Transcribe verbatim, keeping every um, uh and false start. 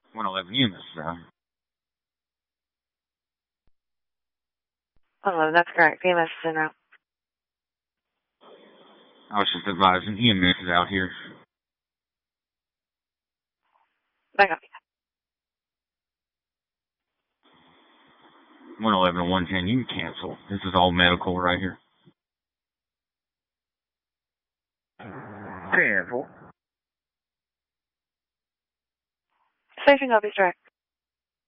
one eleven E M S is out here. one eleven, that's correct. E M S is en route. I was just advising E M S is out here. Back up. one eleven and one ten, you can cancel. This is all medical right here. Cancel. Station copies direct.